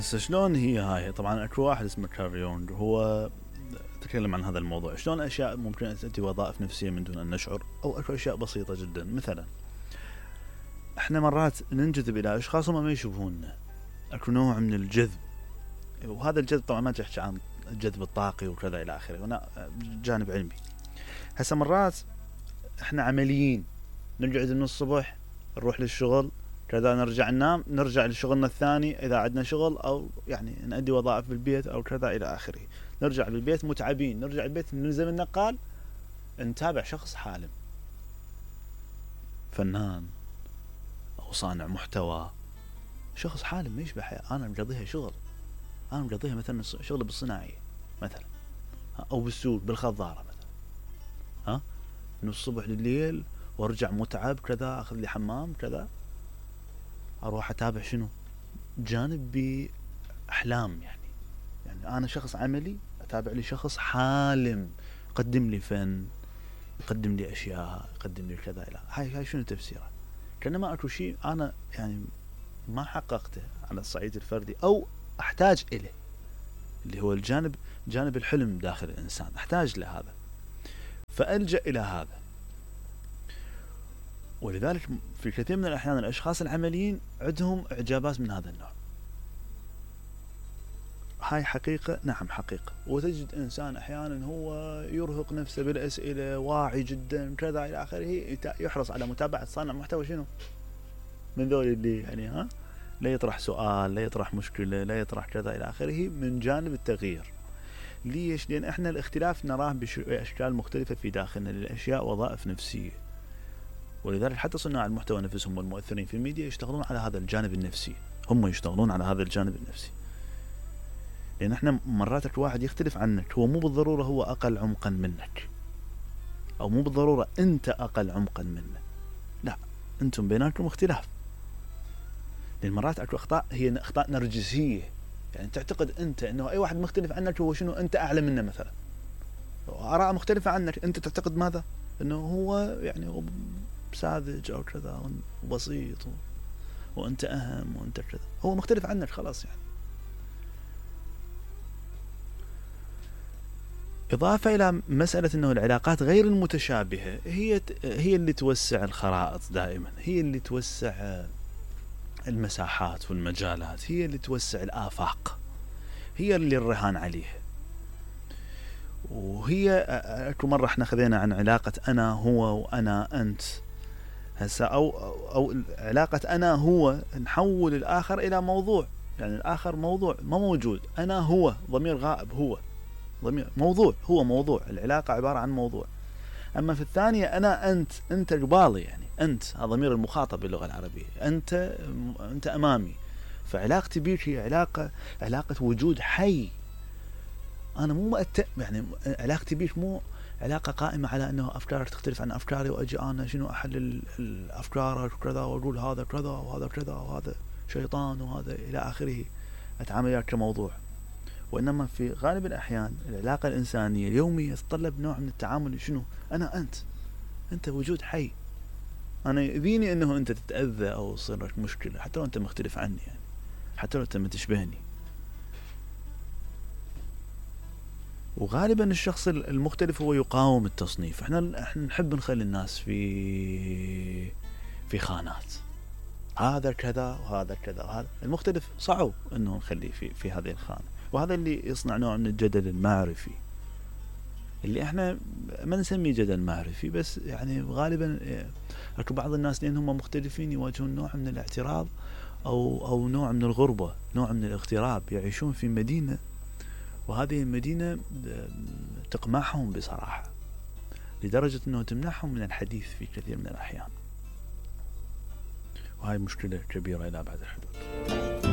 هسه شلون هي هاي؟ طبعا اكو واحد اسمه كارل يونغ هو تكلم عن هذا الموضوع، شلون اشياء ممكن ان تؤدي وظائف نفسية من دون ان نشعر، او اكو اشياء بسيطة جدا. مثلا احنا مرات ننجذب الى اشخاص هم ما يشبهوننا، اكو نوع من الجذب، وهذا الجذب طبعا ما تحكي عن الجذب الطاقي وكذا الى اخره، هنا جانب علمي. هسه مرات احنا عمليين، نقعد من الصبح نروح للشغل كذا، نرجع ننام، نرجع لشغلنا الثاني اذا عندنا شغل، او يعني نأدي وظائف بالبيت او كذا الى اخره. نرجع بالبيت متعبين، نرجع البيت نلزم النقال، نتابع شخص حالم، فنان او صانع محتوى، شخص حالم ما يشبه حياة. انا مقضيها شغل، انا مقضيها مثلا شغل بالصناعية مثلا، او بالسوق بالخضارة مثلا، ها، من الصبح لليل وارجع متعب كذا، اخذ لي حمام كذا، اروح اتابع شنو؟ جانب باحلام. يعني انا شخص عملي اتابع لي شخص حالم، يقدم لي فن، يقدم لي اشياء، يقدم لي كذا الى هاي شنو تفسيره؟ كأنه ما اكو شيء انا يعني ما حققته على الصعيد الفردي او احتاج اليه، اللي هو جانب الحلم داخل الانسان، احتاج لهذا فالجأ الى هذا. ولذلك في كثير من الاحيان الاشخاص العمليين عندهم اعجابات من هذا النوع. هاي حقيقة، نعم حقيقة. وتجد إنسان أحيانا هو يرهق نفسه بالأسئلة، واعي جدا كذا إلى آخره، يحرص على متابعة صانع محتوى شنو من ذول اللي يعني ها لا يطرح سؤال، لا يطرح مشكلة، لا يطرح كذا إلى آخره، من جانب التغيير. ليش؟ لأن إحنا الاختلاف نراه بأشكال مختلفة في داخلنا للأشياء وظائف نفسية. ولذلك حتى صناع المحتوى نفسهم والمؤثرين في الميديا يشتغلون على هذا الجانب النفسي، هم يشتغلون على هذا الجانب النفسي. لأن احنا مرات واحد يختلف عنك، هو مو بالضرورة هو أقل عمقا منك، أو مو بالضرورة أنت أقل عمقا منه، لا، أنتم بيناتكم اختلاف. لأن مرات أكو أخطاء هي أخطاء نرجسية، يعني تعتقد أنت أنه أي واحد مختلف عنك هو شنو، أنت أعلى منه مثلا، آراء مختلفة عنك، أنت تعتقد ماذا؟ أنه هو يعني هو ساذج أو كذا وبسيط وأنت أهم وأنت كذا، هو مختلف عنك خلاص يعني. إضافة إلى مسألة أنه العلاقات غير المتشابهة هي اللي توسع الخرائط دائما، هي اللي توسع المساحات والمجالات، هي اللي توسع الآفاق، هي اللي الرهان عليها. وهي أكو مرة احنا خذينا عن علاقة أنا هو وأنا أنت، هسا أو علاقة أنا هو نحول الآخر إلى موضوع، يعني الآخر موضوع ما موجود، أنا هو ضمير غائب، هو ضمير موضوع، هو موضوع، العلاقة عبارة عن موضوع. أما في الثانية أنا أنت قبالي، يعني أنت هذا ضمير المخاطب باللغة العربية، أنت أمامي، فعلاقتي بيك هي علاقة وجود حي. أنا مو يعني علاقتي بيك مو علاقة قائمة على أنه أفكارك تختلف عن أفكاري وأجي أنا شنو أحلل أفكارك وكذا وأقول هذا كذا وهذا كذا وهذا شيطان وهذا إلى آخره، أتعامل وياك كموضوع. وإنما في غالب الأحيان العلاقة الإنسانية اليومية تتطلب نوع من التعامل، شنو؟ أنا أنت وجود حي، أنا يؤذيني أنه أنت تتأذى أو يصير لك مشكلة حتى لو أنت مختلف عني، يعني حتى لو أنت ما تشبهني. وغالبا الشخص المختلف هو يقاوم التصنيف. احنا نحب نخلي الناس في خانات، هذا كذا وهذا كذا وهذا. المختلف صعب انه نخليه في هذه الخانة، وهذا اللي يصنع نوع من الجدل المعرفي اللي احنا ما نسميه جدل معرفي، بس يعني غالبا اكو بعض الناس لانهم مختلفين يواجهون نوع من الاعتراض او نوع من الغربة، نوع من الاغتراب، يعيشون في مدينة وهذه المدينة تقمعهم بصراحة لدرجة أنه تمنعهم من الحديث في كثير من الأحيان، وهي مشكلة كبيرة إلى أبعد الحدود.